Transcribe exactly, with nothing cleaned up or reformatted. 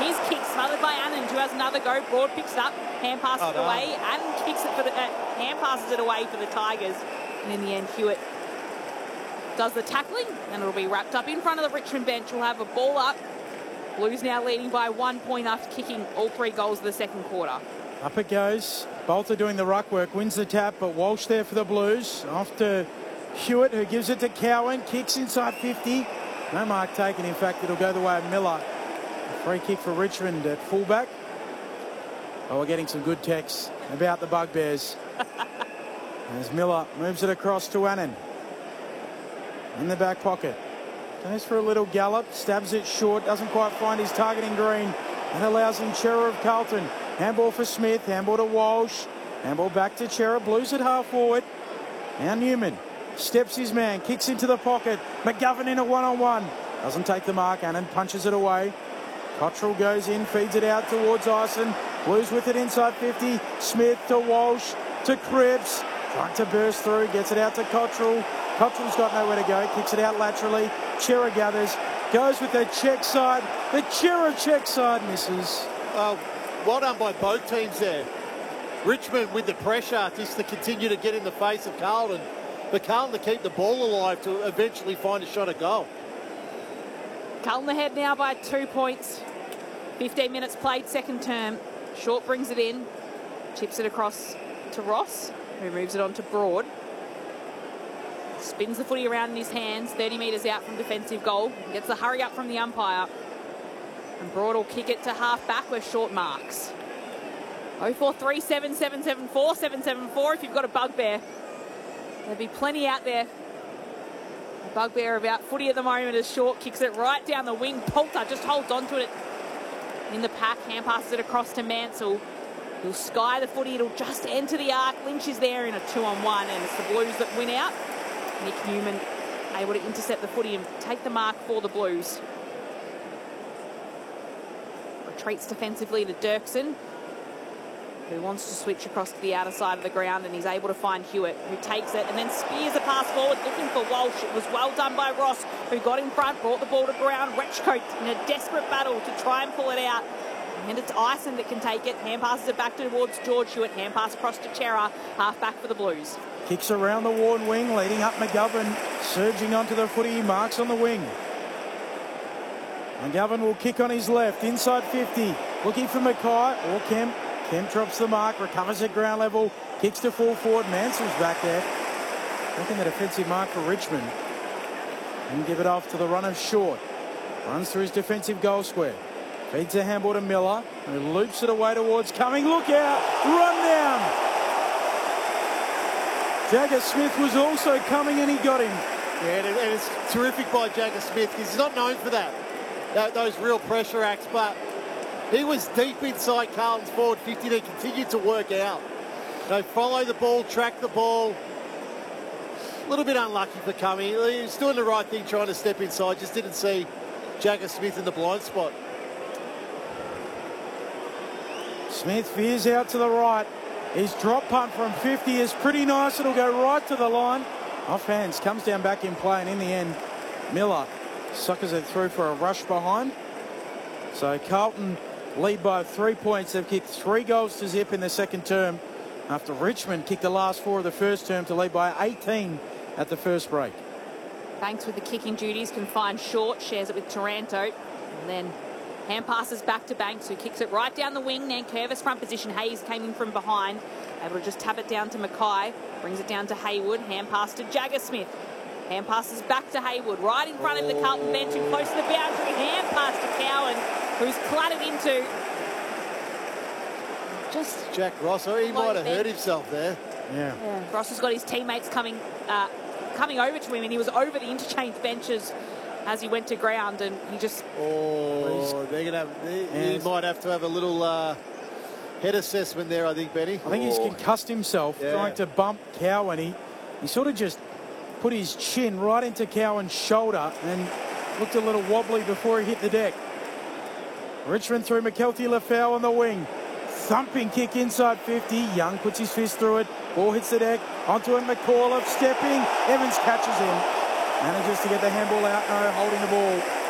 His kick smothered by Annan, who has another go. Broad picks it up, hand passes oh, it no. away. Annan kicks it for the uh, hand passes it away for the Tigers, and in the end, Hewitt does the tackling, and it'll be wrapped up in front of the Richmond bench. We'll have a ball up. Blues now leading by one point after kicking all three goals of the second quarter. Up it goes. Bolter doing the ruck work, wins the tap, but Walsh there for the Blues. Off to Hewitt, who gives it to Cowan, kicks inside fifty. No mark taken. In fact, it'll go the way of Miller. A free kick for Richmond at fullback. Oh, we're getting some good texts about the Bugbears. As Miller moves it across to Annan. In the back pocket. Goes for a little gallop, stabs it short, doesn't quite find his target in green, and allows him Chera of Carlton. Handball for Smith, handball to Walsh, handball back to Chera, Blues at half forward. Now Newman steps his man, kicks into the pocket, McGovern in a one-on-one. Doesn't take the mark, Annan punches it away. Cottrell goes in, feeds it out towards Ison. Blues with it inside fifty, Smith to Walsh, to Cripps. Trying to burst through, gets it out to Cottrell. Cottrell's got nowhere to go, kicks it out laterally. Chera gathers, goes with the check side. The Chera check side misses. Uh, well done by both teams there. Richmond with the pressure just to continue to get in the face of Carlton. But Carlton to keep the ball alive to eventually find a shot at goal. Carlton ahead now by two points. fifteen minutes played, second term. Short brings it in, chips it across to Ross, who moves it on to Broad. Spins the footy around in his hands, thirty metres out from defensive goal. Gets the hurry up from the umpire. And Broad will kick it to half back where Short marks. oh four three seven seven seven four seven seven four if you've got a bugbear. There'll be plenty out there. A bugbear about footy at the moment as Short kicks it right down the wing. Poulter just holds on to it in the pack. Hand passes it across to Mansell. He'll sky the footy. It'll just enter the arc. Lynch is there in a two-on-one, and it's the Blues that win out. Nick Newman able to intercept the footy and take the mark for the Blues. Retreats defensively to Dirksen, who wants to switch across to the outer side of the ground, and he's able to find Hewitt, who takes it and then spears a pass forward looking for Walsh. It was well done by Ross, who got in front, brought the ball to ground. Retchcote in a desperate battle to try and pull it out. And it's Ison that can take it. Hand passes it back towards George Hewitt. Hand pass across to Chera, half back for the Blues. Kicks around the Warren wing, leading up McGovern, surging onto the footy, marks on the wing. McGovern will kick on his left, inside fifty, looking for Mackay or Kemp. Kemp drops the mark, recovers at ground level, kicks to full forward. Mansell's back there, making the defensive mark for Richmond. And give it off to the run of Short. Runs through his defensive goal square. Feeds a handball to Miller, who loops it away towards Cumming. Look out! Run down! Jagger Smith was also coming and he got him. Yeah, and, and it's terrific by Jagger Smith because he's not known for that, that, those real pressure acts, but he was deep inside Carlton's forward fifty. They continued to work out. They follow the ball, track the ball. A little bit unlucky for Cumming. He was doing the right thing trying to step inside, just didn't see Jagger Smith in the blind spot. Smith veers out to the right. His drop punt from fifty is pretty nice. It'll go right to the line. Off hands, comes down back in play, and in the end, Miller suckers it through for a rush behind. So Carlton lead by three points. They've kicked three goals to zip in the second term after Richmond kicked the last four of the first term to lead by eighteen at the first break. Banks with the kicking duties can find Short, shares it with Taranto, and then hand passes back to Banks, who kicks it right down the wing. Nankervis front position. Hayes came in from behind, able to just tap it down to Mackay. Brings it down to Haywood. Hand pass to Jagger Smith. Hand passes back to Haywood, right in front of the Carlton bench and close to the boundary. Hand pass to Cowan, who's clattered into just Jack Ross. Oh, he might have hurt himself there. Yeah. yeah. Ross has got his teammates coming, uh, coming over to him, and he was over the interchange benches as he went to ground, and he just... Oh, they're gonna have, they, he might have to have a little uh, head assessment there, I think, Benny. I think he's concussed himself yeah. trying to bump Cowan. He, he sort of just put his chin right into Cowan's shoulder and looked a little wobbly before he hit the deck. Richmond through McKelty Lafau on the wing. Thumping kick inside fifty. Young puts his fist through it. Ball hits the deck. Onto it, McCall stepping. Evans catches him. Manages to get the handball out. No, holding the ball